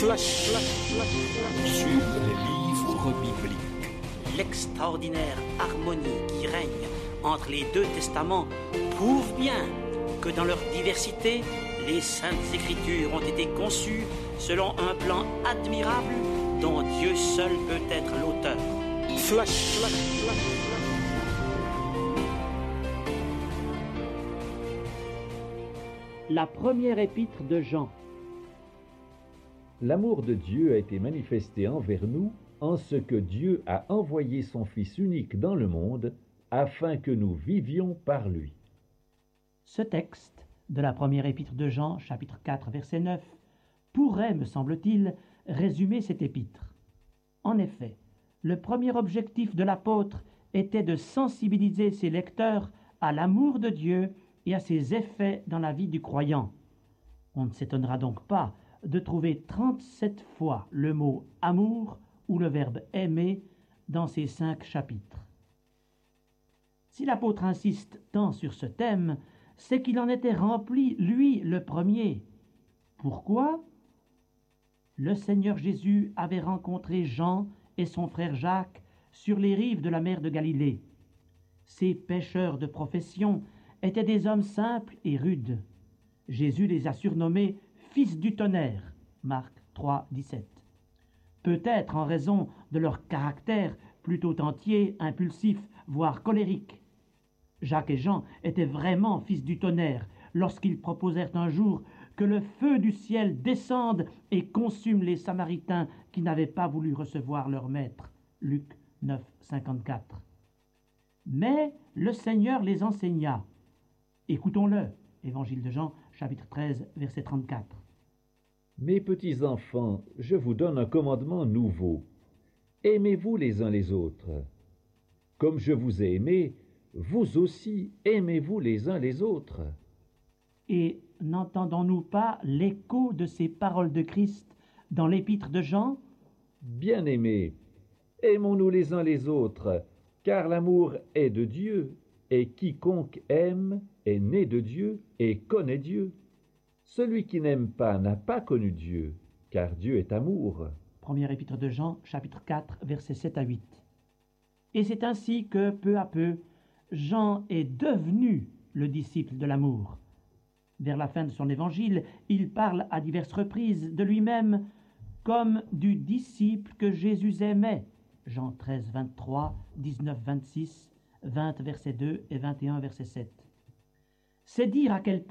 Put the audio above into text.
Sur les livres bibliques. L'extraordinaire harmonie qui règne entre les deux testaments prouve bien que dans leur diversité, les Saintes Écritures ont été conçues selon un plan admirable dont Dieu seul peut être l'auteur. La première épître de Jean. L'amour de Dieu a été manifesté envers nous en ce que Dieu a envoyé son Fils unique dans le monde afin que nous vivions par lui. Ce texte de la première épître de Jean, chapitre 4, verset 9, pourrait, me semble-t-il, résumer cette épître. En effet, le premier objectif de l'apôtre était de sensibiliser ses lecteurs à l'amour de Dieu et à ses effets dans la vie du croyant. On ne s'étonnera donc pas de trouver 37 fois le mot « amour » ou le verbe « aimer » dans ces 5 chapitres. Si l'apôtre insiste tant sur ce thème, c'est qu'il en était rempli, lui, le premier. Pourquoi ? Le Seigneur Jésus avait rencontré Jean et son frère Jacques sur les rives de la mer de Galilée. Ces pêcheurs de profession étaient des hommes simples et rudes. Jésus les a surnommés « fils du tonnerre » Marc 3, 17. Peut-être en raison de leur caractère plutôt entier, impulsif, voire colérique. Jacques et Jean étaient vraiment fils du tonnerre lorsqu'ils proposèrent un jour que le feu du ciel descende et consume les Samaritains qui n'avaient pas voulu recevoir leur maître. Luc 9, 54. Mais le Seigneur les enseigna. Écoutons-le, Évangile de Jean, chapitre 13, verset 34. Mes petits enfants, je vous donne un commandement nouveau. Aimez-vous les uns les autres. Comme je vous ai aimé, vous aussi aimez-vous les uns les autres. Et n'entendons-nous pas l'écho de ces paroles de Christ dans l'épître de Jean ? Bien-aimés, aimons-nous les uns les autres, car l'amour est de Dieu, et quiconque aime est né de Dieu et connaît Dieu. Celui qui n'aime pas n'a pas connu Dieu, car Dieu est amour. Première épître de Jean, chapitre 4, versets 7 à 8. Et c'est ainsi que, peu à peu, Jean est devenu le disciple de l'amour. Vers la fin de son évangile, il parle à diverses reprises de lui-même comme du disciple que Jésus aimait. Jean 13, 23, 19, 26, 20, verset 2 et 21, verset 7. C'est dire à quel